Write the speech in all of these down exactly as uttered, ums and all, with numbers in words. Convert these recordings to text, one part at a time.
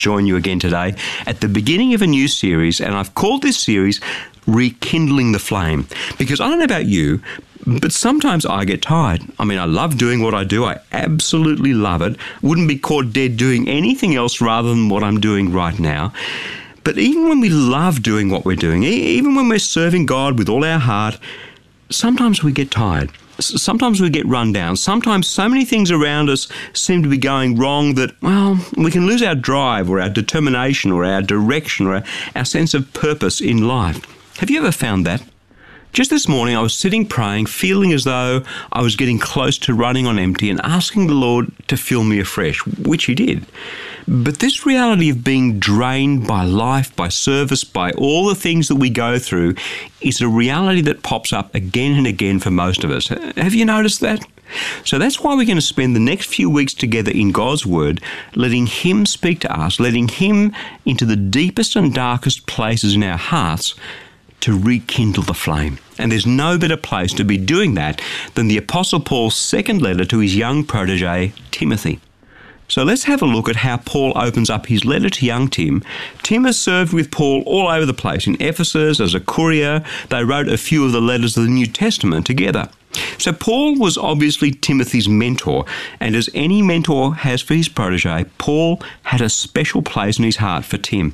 join you again today at the beginning of a new series, and I've called this series Rekindling the Flame, because I don't know about you, but sometimes I get tired. I mean, I love doing what I do. I absolutely love it. Wouldn't be caught dead doing anything else rather than what I'm doing right now. But even when we love doing what we're doing, even when we're serving God with all our heart, sometimes we get tired. Sometimes we get run down. Sometimes so many things around us seem to be going wrong that, well, we can lose our drive or our determination or our direction or our, our sense of purpose in life. Have you ever found that? Just this morning, I was sitting praying, feeling as though I was getting close to running on empty and asking the Lord to fill me afresh, which He did. But this reality of being drained by life, by service, by all the things that we go through is a reality that pops up again and again for most of us. Have you noticed that? So that's why we're going to spend the next few weeks together in God's Word, letting Him speak to us, letting Him into the deepest and darkest places in our hearts to rekindle the flame. And there's no better place to be doing that than the Apostle Paul's second letter to his young protege, Timothy. So let's have a look at how Paul opens up his letter to young Tim. Tim has served with Paul all over the place. In Ephesus, as a courier, they wrote a few of the letters of the New Testament together. So Paul was obviously Timothy's mentor, and as any mentor has for his protege, Paul had a special place in his heart for Tim.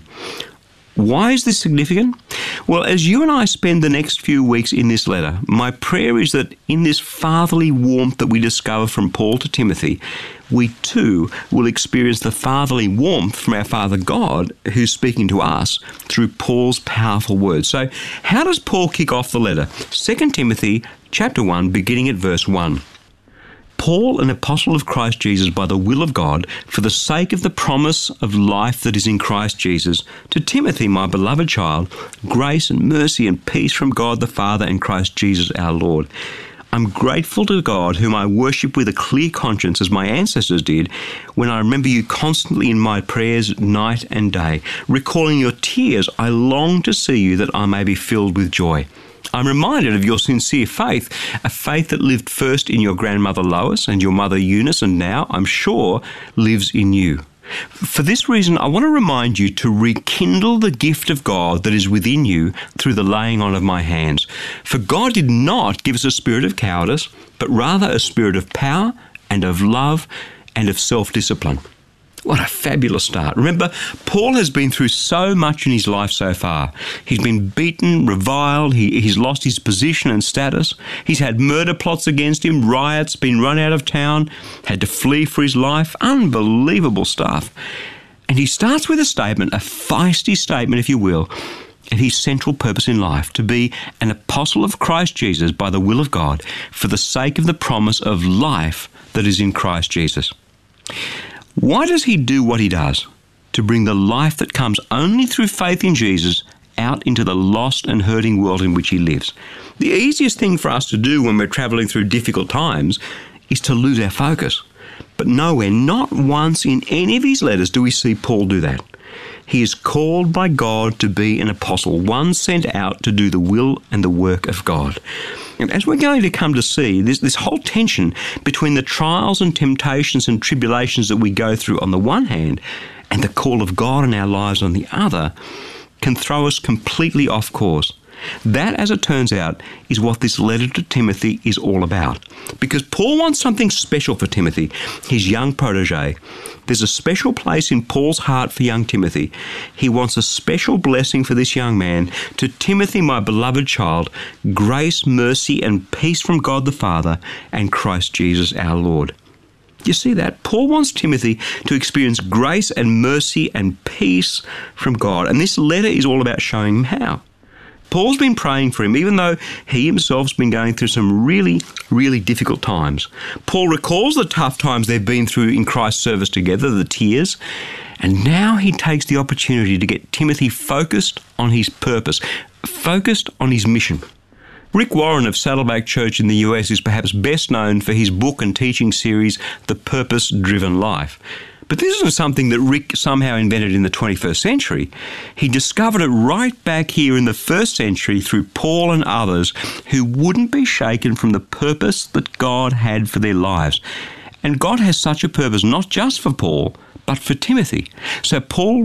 Why is this significant? Well, as you and I spend the next few weeks in this letter, my prayer is that in this fatherly warmth that we discover from Paul to Timothy, we too will experience the fatherly warmth from our Father God, who's speaking to us through Paul's powerful words. So how does Paul kick off the letter? Second Timothy chapter one, beginning at verse one. Paul, an apostle of Christ Jesus by the will of God, for the sake of the promise of life that is in Christ Jesus, to Timothy, my beloved child, grace and mercy and peace from God the Father and Christ Jesus our Lord. I'm grateful to God, whom I worship with a clear conscience as my ancestors did, when I remember you constantly in my prayers night and day. Recalling your tears, I long to see you that I may be filled with joy. I'm reminded of your sincere faith, a faith that lived first in your grandmother Lois and your mother Eunice, and now, I'm sure, lives in you. For this reason, I want to remind you to rekindle the gift of God that is within you through the laying on of my hands. For God did not give us a spirit of cowardice, but rather a spirit of power and of love and of self-discipline. What a fabulous start. Remember, Paul has been through so much in his life so far. He's been beaten, reviled, he, he's lost his position and status. He's had murder plots against him, riots, been run out of town, had to flee for his life. Unbelievable stuff. And he starts with a statement, a feisty statement, if you will, and his central purpose in life, to be an apostle of Christ Jesus by the will of God for the sake of the promise of life that is in Christ Jesus. Why does he do what he does? To bring the life that comes only through faith in Jesus out into the lost and hurting world in which he lives. The easiest thing for us to do when we're travelling through difficult times is to lose our focus. But nowhere, not once in any of his letters do we see Paul do that. He is called by God to be an apostle, one sent out to do the will and the work of God. And as we're going to come to see, this, this whole tension between the trials and temptations and tribulations that we go through on the one hand and the call of God in our lives on the other can throw us completely off course. That, as it turns out, is what this letter to Timothy is all about. Because Paul wants something special for Timothy, his young protege. There's a special place in Paul's heart for young Timothy. He wants a special blessing for this young man. To Timothy, my beloved child, grace, mercy, and peace from God the Father and Christ Jesus our Lord. You see that? Paul wants Timothy to experience grace and mercy and peace from God. And this letter is all about showing him how. Paul's been praying for him, even though he himself's been going through some really, really difficult times. Paul recalls the tough times they've been through in Christ's service together, the tears, and now he takes the opportunity to get Timothy focused on his purpose, focused on his mission. Rick Warren of Saddleback Church in the U S is perhaps best known for his book and teaching series, The Purpose-Driven Life. But this isn't something that Rick somehow invented in the twenty-first century. He discovered it right back here in the first century through Paul and others who wouldn't be shaken from the purpose that God had for their lives. And God has such a purpose not just for Paul, but for Timothy. So Paul